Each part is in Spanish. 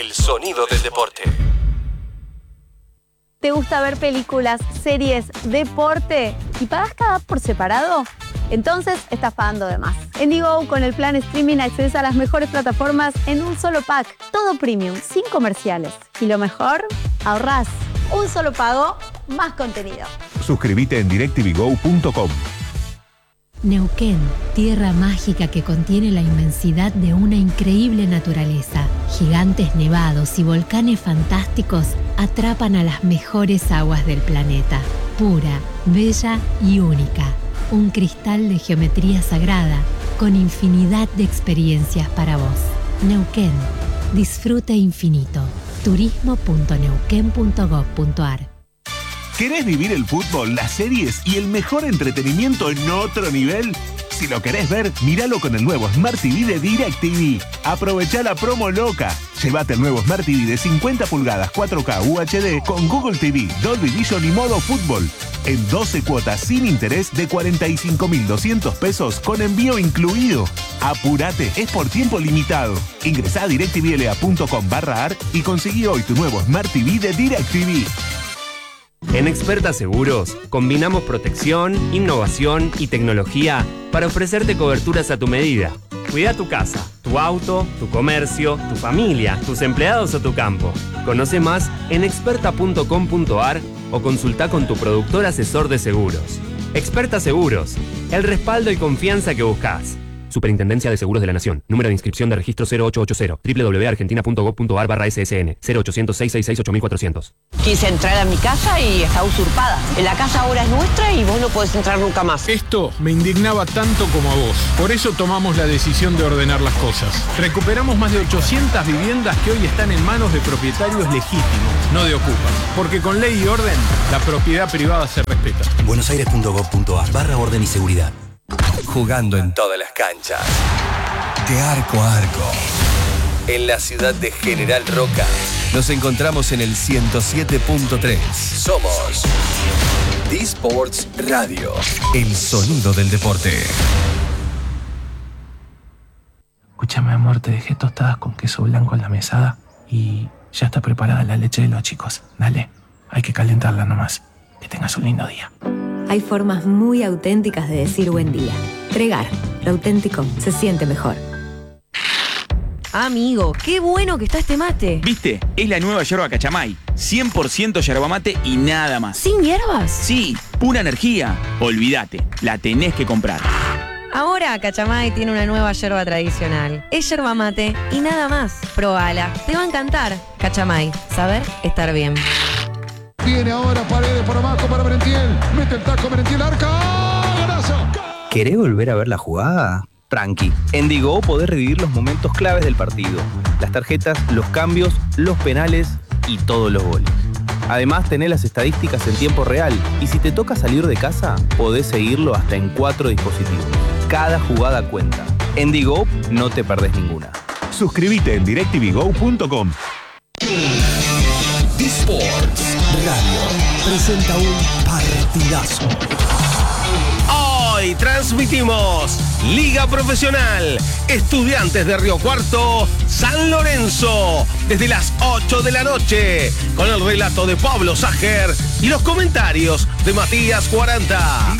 El sonido del deporte. ¿Te gusta ver películas, series, deporte y pagas cada app por separado? Entonces estás pagando de más. En Digo, con el plan streaming accedes a las mejores plataformas en un solo pack. Todo premium, sin comerciales. Y lo mejor, ahorrás. Un solo pago, más contenido. Suscríbete en directvgo.com. Neuquén, tierra mágica que contiene la inmensidad de una increíble naturaleza. Gigantes nevados y volcanes fantásticos atrapan a las mejores aguas del planeta. Pura, bella y única. Un cristal de geometría sagrada con infinidad de experiencias para vos. Neuquén, disfrute infinito. turismo.neuquén.gov.ar. ¿Querés vivir el fútbol, las series y el mejor entretenimiento en otro nivel? Si lo querés ver, míralo con el nuevo Smart TV de DirecTV. Aprovechá la promo loca. Llévate el nuevo Smart TV de 50 pulgadas 4K UHD con Google TV, Dolby Vision y modo fútbol. En 12 cuotas sin interés de 45.200 pesos con envío incluido. Apurate, es por tiempo limitado. Ingresá a directvla.com/ar y conseguí hoy tu nuevo Smart TV de DirecTV. En Experta Seguros, combinamos protección, innovación y tecnología para ofrecerte coberturas a tu medida. Cuida tu casa, tu auto, tu comercio, tu familia, tus empleados o tu campo. Conoce más en experta.com.ar o consulta con tu productor asesor de seguros. Experta Seguros, el respaldo y confianza que buscas. Superintendencia de Seguros de la Nación. Número de inscripción de registro 0880. www.argentina.gov.ar/ssn. 0800-666-8400. Quise entrar a mi casa y está usurpada. La casa ahora es nuestra y vos no podés entrar nunca más. Esto me indignaba tanto como a vos. Por eso tomamos la decisión de ordenar las cosas. Recuperamos más de 800 viviendas que hoy están en manos de propietarios legítimos, no de ocupas. Porque con ley y orden, la propiedad privada se respeta. buenosaires.gov.ar/orden y seguridad. Jugando en todas las canchas. De arco a arco. En la ciudad de General Roca. Nos encontramos en el 107.3. Somos D-Sports Radio. El sonido del deporte. Escúchame, amor, te dejé tostadas con queso blanco en la mesada y ya está preparada la leche de los chicos. Dale, hay que calentarla nomás. Que tengas un lindo día. Hay formas muy auténticas de decir buen día. Tregar, lo auténtico se siente mejor. Amigo, qué bueno que está este mate. ¿Viste? Es la nueva yerba Cachamay. 100% yerba mate y nada más. ¿Sin hierbas? Sí, pura energía. Olvídate, la tenés que comprar. Ahora Cachamay tiene una nueva yerba tradicional. Es yerba mate y nada más. Probala, te va a encantar. Cachamay, saber estar bien. Viene ahora Paredes por abajo para Merentiel. Mete el taco Merentiel, arca. ¡Golazo! ¿Querés volver a ver la jugada? Tranqui. En Digo podés revivir los momentos claves del partido. Las tarjetas, los cambios, los penales y todos los goles. Además tenés las estadísticas en tiempo real. Y si te toca salir de casa, podés seguirlo hasta en 4 dispositivos. Cada jugada cuenta. En Digo no te perdés ninguna. Suscríbete en directvgo.com. D-Sports Radio presenta un partidazo. Hoy transmitimos Liga Profesional Estudiantes de Río Cuarto, San Lorenzo, desde las 8 de la noche, con el relato de Pablo Sager y los comentarios de Matías 40.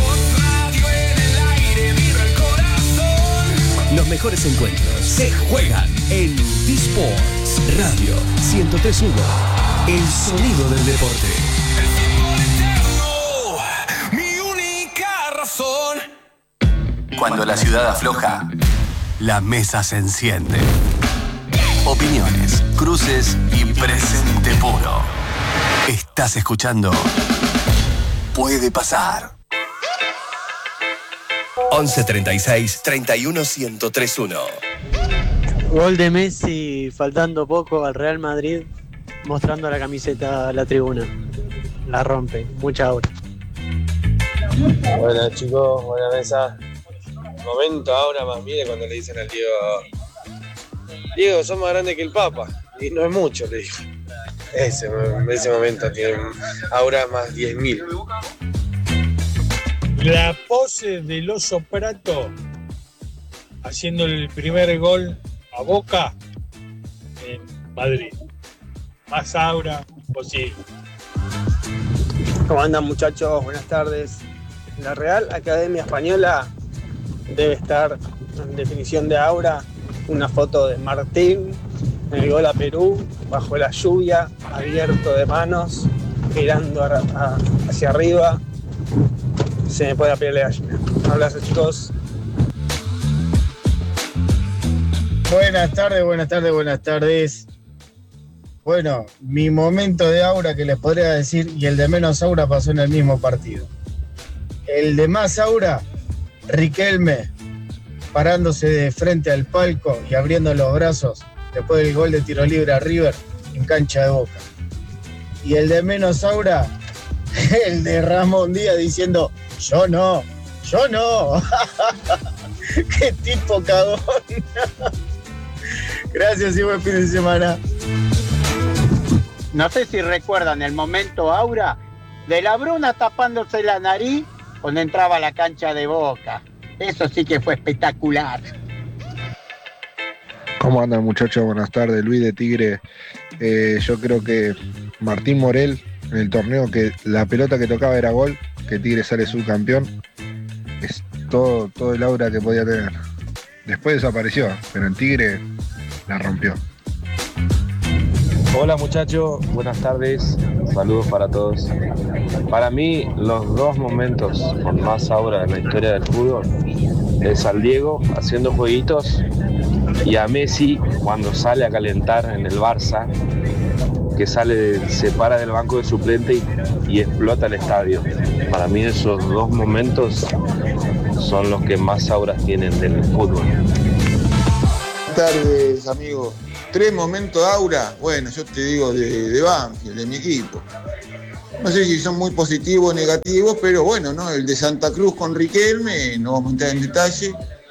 Los mejores encuentros se juegan en D-Sports Radio 103.1. El sonido del deporte. Mi única razón. Cuando la ciudad afloja, la mesa se enciende. Opiniones, cruces y presente puro. Estás escuchando Puede Pasar. 1136 31 1031. Gol de Messi faltando poco al Real Madrid, mostrando la camiseta a la tribuna. La rompe, mucha hora. Buenas chicos, buena mesa. Momento ahora más mire cuando le dicen al Diego: Diego, sos más grande que el Papa. Y no es mucho, le dijo. Ese momento tiene ahora más 10.000. La pose del Oso Prato haciendo el primer gol a Boca Madrid. Más aura posible. ¿Cómo andan, muchachos? Buenas tardes. La Real Academia Española debe estar en definición de aura una foto de Martín en el gol a Perú, bajo la lluvia, abierto de manos, mirando hacia arriba. Se me puede la piel de gallina. Abrazo, chicos. Buenas tardes. Bueno, mi momento de aura que les podría decir y el de menos aura pasó en el mismo partido. El de más aura, Riquelme parándose de frente al palco y abriendo los brazos después del gol de tiro libre a River en cancha de Boca. Y el de menos aura, el de Ramón Díaz diciendo, yo no. Qué tipo cagón. Gracias y buen fin de semana. No sé si recuerdan el momento aura de la Bruna tapándose la nariz cuando entraba a la cancha de Boca. Eso sí que fue espectacular. ¿Cómo andan, muchachos? Buenas tardes, Luis de Tigre. Yo creo que Martín Morel, en el torneo que la pelota que tocaba era gol, que Tigre sale subcampeón, es todo el aura que podía tener. Después desapareció, pero en Tigre la rompió. Hola, muchachos, buenas tardes, saludos para todos. Para mí, los dos momentos con más aura en la historia del fútbol es al Diego haciendo jueguitos y a Messi cuando sale a calentar en el Barça, que se para del banco de suplente y explota el estadio. Para mí esos dos momentos son los que más auras tienen del fútbol. Buenas tardes, amigos. 3 momentos de aura, bueno, yo te digo de Banfield, de mi equipo. No sé si son muy positivos o negativos, pero bueno, ¿no? El de Santa Cruz con Riquelme, no vamos a entrar en detalle.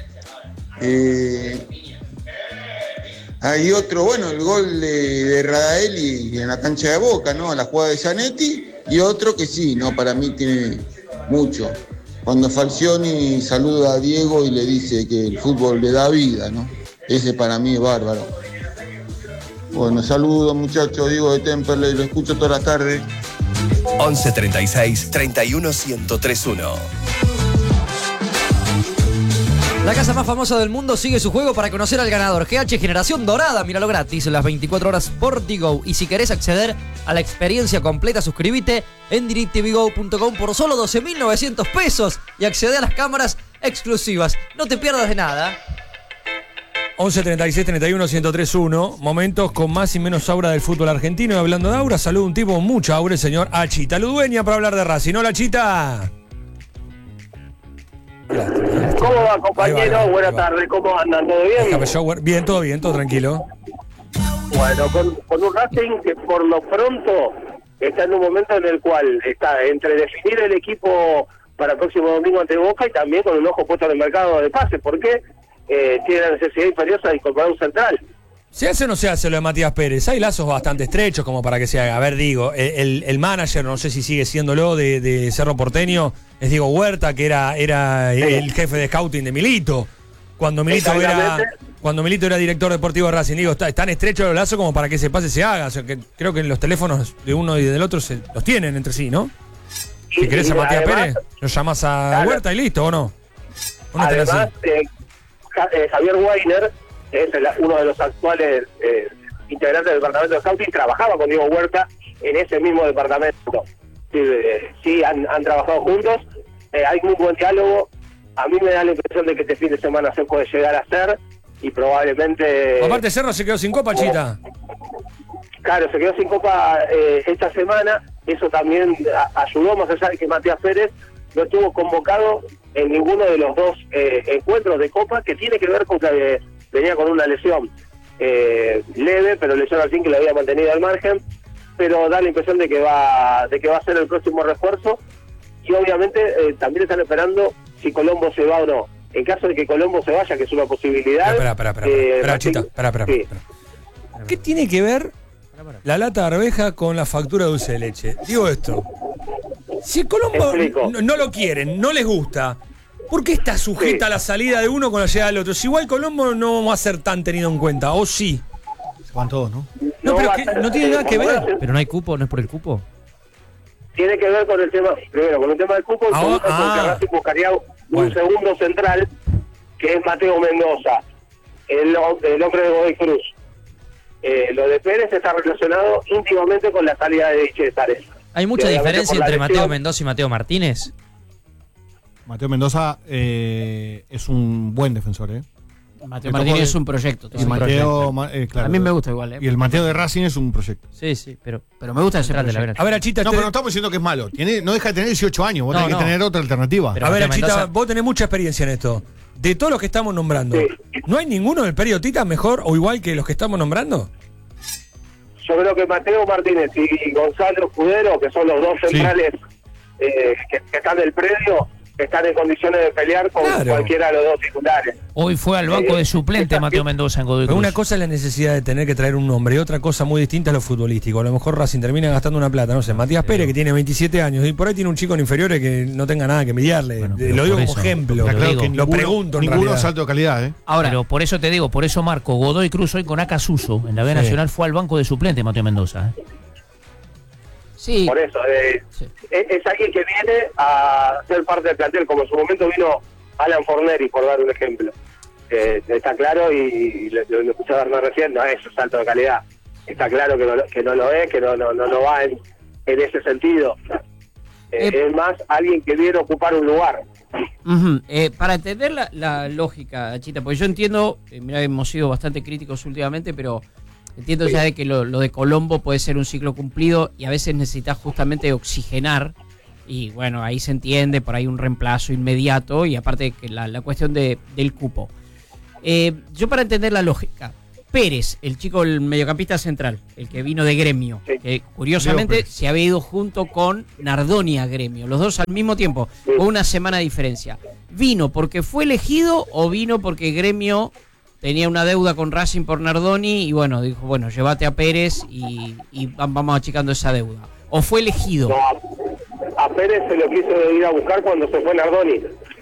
Hay otro, bueno, el gol de Radaeli en la cancha de Boca, ¿no? La jugada de Zanetti, y otro que sí, ¿no? Para mí tiene mucho. Cuando Falcioni saluda a Diego y le dice que el fútbol le da vida, ¿no? Ese para mí es bárbaro. Bueno, saludos, muchachos, Diego de Temperley, lo escucho toda la tarde. 11 36 31 1031. La casa más famosa del mundo sigue su juego para conocer al ganador. GH Generación Dorada, míralo gratis en las 24 horas por Tigo. Y si querés acceder a la experiencia completa, suscríbete en directvgo.com por solo 12.900 pesos y accede a las cámaras exclusivas. No te pierdas de nada. 11 36 31 1031. Momentos con más y menos aura del fútbol argentino. Y hablando de aura, saludo a un tipo con mucha aura, el señor Achita Ludueña, para hablar de Racing. Hola, Chita. ¿Cómo va, compañero? Buenas tardes, ¿cómo andan? ¿Todo bien? Bien, todo tranquilo. Bueno, con un Racing que por lo pronto está en un momento en el cual está entre definir el equipo para el próximo domingo ante Boca y también con un ojo puesto en el mercado de pases. ¿Por qué? Tiene la necesidad imperiosa de incorporar un central. ¿Se hace o no se hace lo de Matías Pérez? Hay lazos bastante estrechos como para que se haga. A ver, digo, el manager, no sé si sigue siéndolo, de Cerro Porteño, es Diego Huerta, que era el jefe de scouting de Milito. Cuando Milito era director deportivo de Racing. Digo, están estrechos los lazos como para que ese pase se haga. O sea, que creo que los teléfonos de uno y del otro los tienen entre sí, ¿no? Si querés a Matías Pérez, lo llamás a Huerta y listo, ¿o no? ¿O no además, Javier Weiner es uno de los actuales integrantes del departamento de scouting, trabajaba con Diego Huerta en ese mismo departamento. Sí, han trabajado juntos, hay un buen diálogo. A mí me da la impresión de que este fin de semana se puede llegar a hacer y probablemente... Aparte Cerro se quedó sin copa, Chita. Claro, se quedó sin copa esta semana. Eso también ayudó, más allá de que Matías Pérez no estuvo convocado en ninguno de los dos encuentros de copa, que tiene que ver con que venía con una lesión leve, pero lesión al fin que le había mantenido al margen, pero da la impresión de que va a ser el próximo refuerzo. Y obviamente también están esperando si Colombo se va o no. En caso de que Colombo se vaya, que es una posibilidad... Espera, Chita. ¿Qué tiene que ver la lata de arveja con la factura de dulce de leche? Digo esto. Si Colombo no lo quieren, no les gusta, ¿por qué está sujeta a la salida de uno con la llegada del otro? Si igual Colombo no va a ser tan tenido en cuenta, ¿o sí? Se van todos, ¿no? No, pero va es que a ser- no tiene nada que ver. Pero no hay cupo, no es por el cupo. Tiene que ver con el tema, primero con el tema del cupo, y segundo, porque Racing buscaría un segundo central, que es Mateo Mendoza, el hombre de Godoy Cruz. Lo de Pérez está relacionado íntimamente con la salida de Chézares. ¿Hay mucha Y obviamente diferencia por la entre Mateo lesión- Mendoza y Mateo Martínez? Mateo Mendoza es un buen defensor, ¿eh? Mateo Martínez es un proyecto. Y Mateo, claro. A mí me gusta igual. Y el Mateo de Racing es un proyecto. Sí, pero me gusta ese Central de la proyecto. A ver, Achita, No, pero no estamos diciendo que es malo. No deja de tener 18 años. Vos tenés que tener otra alternativa. A ver, Achita, vos tenés mucha experiencia en esto. De todos los que estamos nombrando, ¿no hay ninguno del periodista mejor o igual que los que estamos nombrando? Yo creo que Mateo Martínez y Gonzalo Escudero, que son los dos centrales que están del predio, están en condiciones de pelear con cualquiera de los dos titulares. Hoy fue al banco de suplente Mateo Mendoza en Godoy Pero Cruz. una cosa es la necesidad de tener que traer un nombre y otra cosa muy distinta es lo futbolístico. A lo mejor Racing termina gastando una plata, no sé, Matías Pérez, que tiene 27 años, y por ahí tiene un chico en inferiores que no tenga nada que mediarle. Lo digo como ejemplo. Está claro que lo pregunto en ninguno realidad. salto de calidad, ¿eh? Ahora, pero por eso te digo, por eso Marco, Godoy Cruz hoy con Acasuso en la B Sí. Nacional fue al banco de suplente Mateo Mendoza. Sí. Por eso, es alguien que viene a ser parte del plantel, como en su momento vino Alan Forneri, por dar un ejemplo. Está claro, y lo escuché a Bernard recién, no es un salto de calidad. Está claro que no lo es, que no va en ese sentido. Es más alguien que viene a ocupar un lugar. Para entender la lógica, Chita, porque yo entiendo, mira, hemos sido bastante críticos últimamente, pero entiendo ya de que lo de Colombo puede ser un ciclo cumplido y a veces necesitas justamente oxigenar, y bueno, ahí se entiende, por ahí un reemplazo inmediato, y aparte que la cuestión del cupo. Yo para entender la lógica, Pérez, el chico, el mediocampista central, el que vino de Gremio, que curiosamente se había ido junto con Nardoni a Gremio, los dos al mismo tiempo, con una semana de diferencia. ¿Vino porque fue elegido o vino porque Gremio tenía una deuda con Racing por Nardoni y bueno, dijo, bueno, llévate a Pérez y vamos achicando esa deuda? ¿O fue elegido? No, a Pérez se lo quiso ir a buscar cuando se fue Nardoni.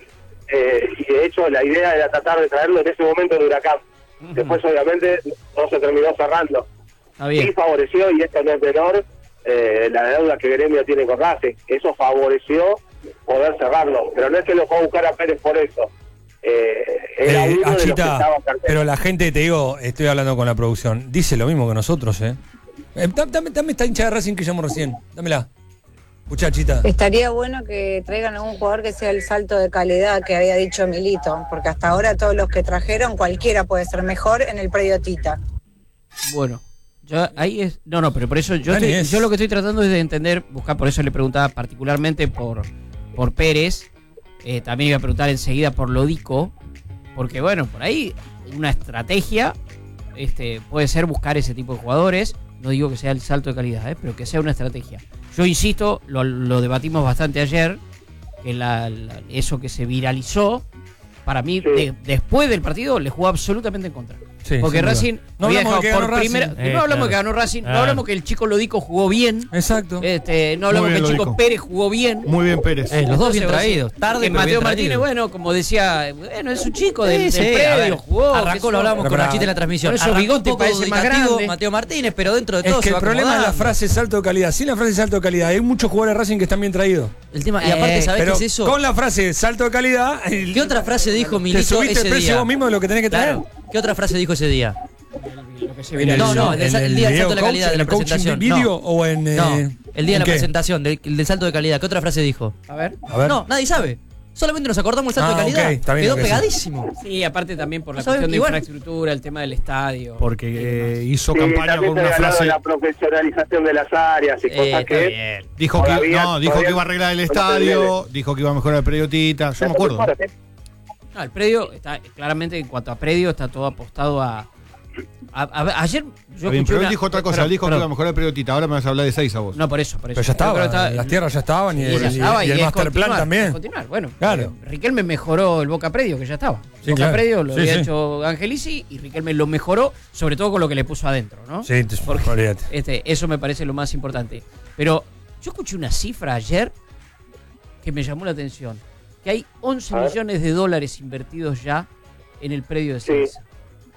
Y de hecho la idea era tratar de traerlo en ese momento de Huracán. Después obviamente no se terminó cerrando. Sí favoreció, y esto no es menor, la deuda que Gremio tiene con Racing. Eso favoreció poder cerrarlo, pero no es que lo fue a buscar a Pérez por eso. Era uno de los que Achita, estaba en cartera. pero la gente, te digo, estoy hablando con la producción, dice lo mismo que nosotros, dame esta hincha de Racing que llamó recién, dámela. Escuchá, Achita. Estaría bueno que traigan a un jugador que sea el salto de calidad que había dicho Milito, porque hasta ahora todos los que trajeron, cualquiera puede ser mejor en el predio Tita. Bueno, yo ahí es. No, pero por eso yo lo que estoy tratando es de entender, buscar, por eso le preguntaba particularmente por Pérez. También iba a preguntar enseguida por Lodico, porque bueno, por ahí una estrategia puede ser buscar ese tipo de jugadores. No digo que sea el salto de calidad, pero que sea una estrategia. Yo insisto, lo debatimos bastante ayer, que eso que se viralizó, para mí, después del partido, le jugó absolutamente en contra. Sí, porque Racing no había hablamos dejado de que por ganó primera. Racing. No hablamos de que ganó Racing, no hablamos que el chico Lodico jugó bien. Exacto. No hablamos Muy que bien, el chico Lodico. Pérez jugó bien. Muy bien, Pérez. Los dos bien traídos. Tarde, Que pero Mateo bien Martínez, traídos. bueno, como decía, bueno, es un chico del Sí, a predio, ver, jugó. arrancó, lo hablamos con Achita en la transmisión. Por eso Arrancó Bigote un poco parece más dubitativo grande. Mateo Martínez, pero dentro de Es todo que se el va problema es la acomodando. frase salto de calidad. Sin la frase salto de calidad, hay muchos jugadores de Racing que están bien traídos. El tema, y aparte, ¿sabés qué pero es eso? con la frase salto de calidad, ¿Qué otra frase dijo te Milito subiste ese el precio día? vos mismo de lo que tenés que traer. Claro. ¿Qué otra frase dijo ese día? En el- No, el en el día del video salto de la coach, calidad de en la el coaching presentación. video No. o en No, el día de ¿en la qué? presentación, del salto de calidad. ¿Qué otra frase dijo? A ver. A ver. No, nadie sabe. Solamente nos acordamos del salto de calidad. ok, está bien Quedó lo que pegadísimo. Sí, aparte también por la ¿Sabes? cuestión de Igual- infraestructura, el tema del estadio. Porque hizo Sí, campaña también con se una ha hablado frase. de la profesionalización de las áreas y cosas está que bien. Dijo que, todavía iba a arreglar el estadio, dijo que iba a mejorar el periodista. Yo me acuerdo. No, el predio está claramente, en cuanto a predio, está todo apostado a ayer yo Está bien, escuché pero él una- dijo otra cosa, Perdón, él dijo que perdón. iba a mejorar el periodista. Ahora me vas a hablar de 6 a vos. No, por eso. Pero ya Yo creo que estaba, las tierras ya estaban y Sí, ya el, estaba, y el es master plan continuar, también. es continuar. Bueno, Claro. Riquelme mejoró el Boca Predio, que ya estaba. Sí, Boca claro. Predio lo Sí, había sí. hecho Angelici y Riquelme lo mejoró, sobre todo con lo que le puso adentro, ¿no? Sí, Porque olvídate. eso me parece lo más importante. Pero yo escuché una cifra ayer que me llamó la atención. Que hay 11 A ver. millones de dólares invertidos ya en el predio de Celsa.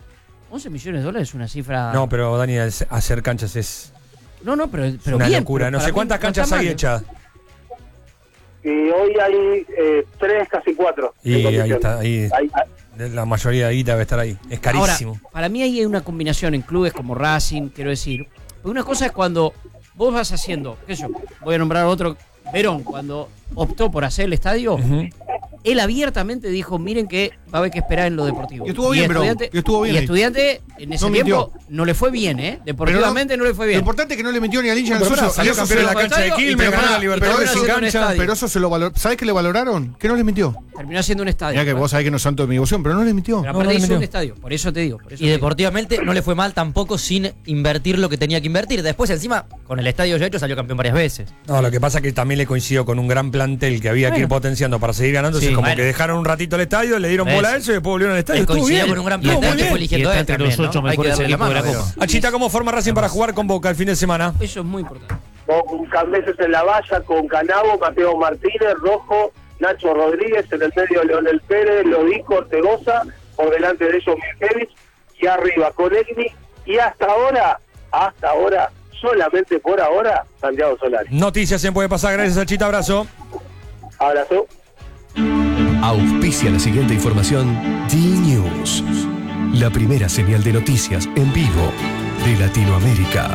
$11 millones es una cifra... No, pero Dani, hacer canchas es No, pero una bien, locura. pero No sé para cuántas mí no canchas está hay mal, hechas. Y hoy hay 3, casi 4. Y ahí está, ahí la mayoría de guita debe estar ahí. Es carísimo. Ahora, para mí ahí hay una combinación en clubes como Racing, quiero decir. Una cosa es cuando vos vas haciendo, qué sé yo, voy a nombrar otro, Verón, cuando optó por hacer el estadio, él abiertamente dijo, miren que va a haber que esperar en lo deportivo. Y estuvo bien, Verón. Y estuvo bien Y ahí. Estudiante en ese No tiempo mintió. no le fue bien, Deportivamente no le fue bien. Lo importante es que no le mintió ni al hincha ni al Pero socio. salió Y eso campeón se en la lo- cancha de Quilmes, ganó la Libertadores sin cancha. Pero eso se lo valoró. ¿Sabés qué le valoraron? Que no les mintió. Terminó haciendo un estadio. Mirá que vos sabés que no es santo de mi devoción, pero no les mintió. Pero aparte hizo un estadio, por eso te digo. Y deportivamente no le fue mal tampoco sin invertir lo que tenía que invertir. Después, encima, con el estadio ya hecho, salió campeón varias veces. No, lo que pasa es que también le coincidió con un gran plantel que había que ir potenciando para seguir ganando. Sí, como bueno. que dejaron un ratito el estadio, le dieron bola a eso y después volvieron al estadio. Él Estuvo coincidió bien. con un gran Estuvo plantel muy que fue bien. eligiendo él también, ¿no? Hay que darle la mano, pero- Achita, ¿cómo forma Racing para jugar con Boca el fin de semana? Eso es muy importante. Con Cambeses en la valla, con Canavo, Mateo Martínez, Rojo, Nacho Rodríguez, en el medio Leonel Pérez, Lodico, Ortegoza, por delante de ellos Mirkevich, y arriba con Egni, y hasta ahora, solamente por ahora, Santiago Solari. Noticias se puede pasar, gracias Achita, abrazo. Abrazo. Auspicia la siguiente información D-News, la primera señal de noticias en vivo de Latinoamérica.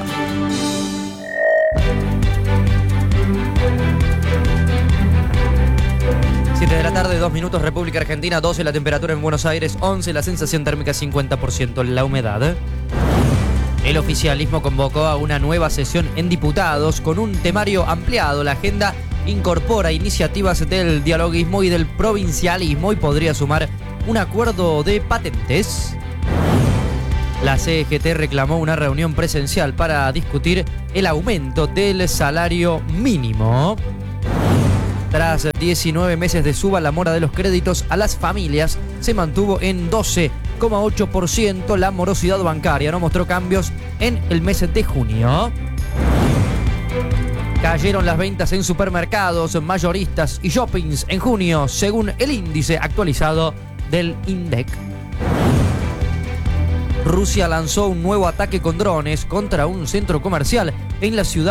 Siete de la tarde, 2 minutos, República Argentina, 12 la temperatura en Buenos Aires, 11 la sensación térmica, 50% la humedad. El oficialismo convocó a una nueva sesión en diputados con un temario ampliado. La agenda incorpora iniciativas del dialoguismo y del provincialismo y podría sumar un acuerdo de patentes. La CGT reclamó una reunión presencial para discutir el aumento del salario mínimo. Tras 19 meses de suba, la mora de los créditos a las familias se mantuvo en 12,8%. La morosidad bancaria no mostró cambios en el mes de junio. Cayeron las ventas en supermercados, mayoristas y shoppings en junio, según el índice actualizado del INDEC. Rusia lanzó un nuevo ataque con drones contra un centro comercial en la ciudad